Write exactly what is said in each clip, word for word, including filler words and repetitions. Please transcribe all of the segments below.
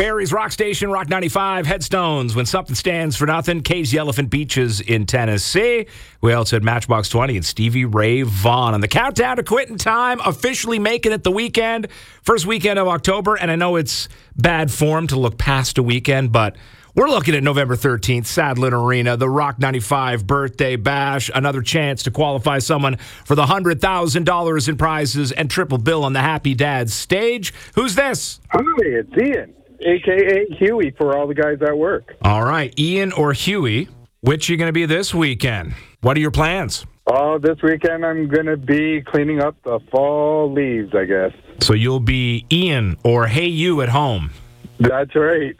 Barrie's Rock Station, Rock ninety-five, Headstones, When Something Stands for Nothing, Casey Elephant Beaches in Tennessee. We also had Matchbox twenty and Stevie Ray Vaughan. On the countdown to quitting time, officially making it the weekend, first weekend of October, and I know it's bad form to look past a weekend, but we're looking at November thirteenth, Sadlin Arena, the Rock ninety-five Birthday Bash, another chance to qualify someone for the one hundred thousand dollars in prizes and triple bill on the Happy Dads stage. Who's this? Hi, it's Ian, a k a. Huey for all the guys at work. All right, Ian or Huey, which are you going to be this weekend? What are your plans? Oh, this weekend I'm going to be cleaning up the fall leaves, I guess. So you'll be Ian or Hey You at home. That's right.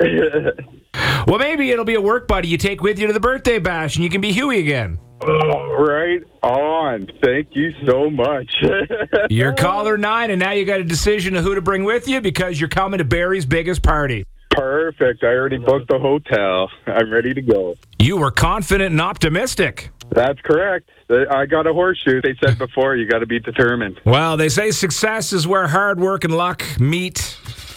Well, maybe it'll be a work buddy you take with you to the birthday bash, and you can be Huey again. Oh, right on. Thank you so much. You're caller nine, and now you got a decision of who to bring with you because you're coming to Barrie's biggest party. Perfect. I already booked the hotel. I'm ready to go. You were confident and optimistic. That's correct. I got a horseshoe. They said before, you got to be determined. Well, they say success is where hard work and luck meet.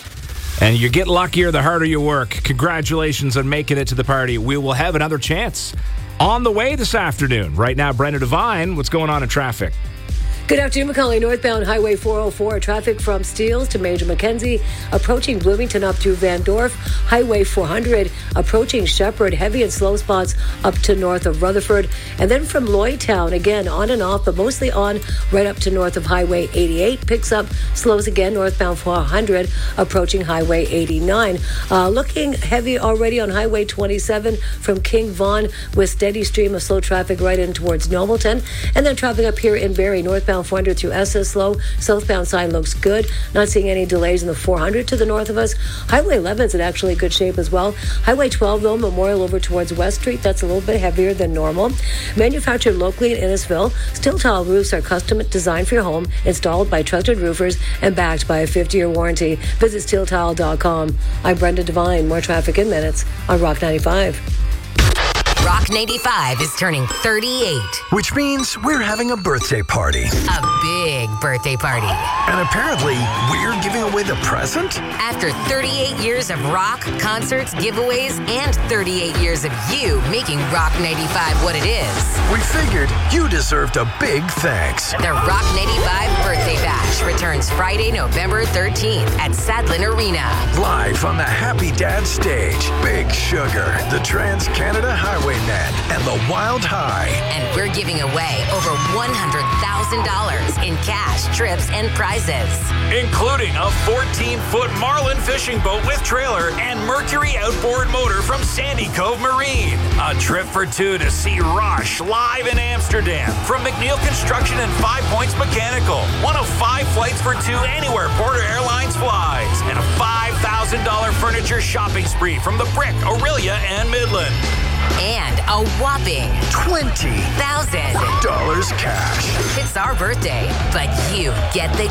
And you get luckier the harder you work. Congratulations on making it to the party. We will have another chance on the way this afternoon. Right now, Brenda Devine, what's going on in traffic? Good afternoon, Macaulay. Northbound Highway four oh four, traffic from Steeles to Major Mackenzie, approaching Bloomington up to Van Dorf. Highway four hundred, approaching Shepherd, heavy and slow spots up to north of Rutherford. And then from Lloydtown, again, on and off, but mostly on right up to north of Highway eighty-eight. Picks up, slows again, northbound four hundred, approaching Highway eighty-nine. Uh, looking heavy already on Highway twenty-seven from King Vaughan with steady stream of slow traffic right in towards Nobleton. And then traffic up here in Barrie, northbound four hundred through Essex slow. Southbound side looks good. Not seeing any delays in the four hundred to the north of us. Highway eleven is in actually good shape as well. Highway twelve, though, Memorial over towards West Street. That's a little bit heavier than normal. Manufactured locally in Innisfil, steel tile roofs are custom designed for your home, installed by trusted roofers, and backed by a fifty-year warranty. Visit steel tile dot com. I'm Brenda Devine. More traffic in minutes on Rock ninety-five. Rock ninety-five is turning thirty-eight. Which means we're having a birthday party. A big birthday party. And apparently, we're giving away the present? After thirty-eight years of rock, concerts, giveaways, and thirty-eight years of you making Rock ninety-five what it is. We figured you deserved a big thanks. The Rock ninety-five Birthday Bash returns Friday, November thirteenth at Sadlin Arena. Live on the Happy Dad stage, Big Sugar, the Trans-Canada Highway Net, and the Wild High. And we're giving away over one hundred thousand dollars in cash, trips, and prizes. Including a fourteen-foot Marlin fishing boat with trailer and Mercury outboard motor from Sandy Cove Marine. A trip for two to see Rush live in Amsterdam from McNeil Construction and Five Points Mechanical. One of five flights for two anywhere Porter Airlines flies. And a five thousand dollars furniture shopping spree from The Brick, Aurelia, and Midland. And a whopping twenty thousand dollars cash. It's our birthday, but you get the